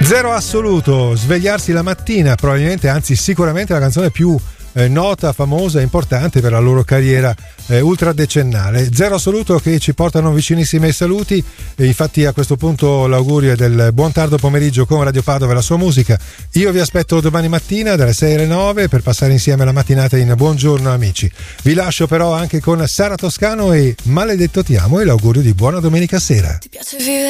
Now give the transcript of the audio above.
Zero assoluto, svegliarsi la mattina, probabilmente, anzi sicuramente la canzone più nota, famosa e importante per la loro carriera ultradecennale. Zero assoluto che ci portano vicinissimi ai saluti, e infatti a questo punto l'augurio è del buon tardo pomeriggio con Radio Padova e la sua musica. Io vi aspetto domani mattina dalle 6 alle 9 per passare insieme la mattinata in Buongiorno Amici. Vi lascio però anche con Sara Toscano e Maledetto Ti Amo e l'augurio di buona domenica sera. Ti piace vivere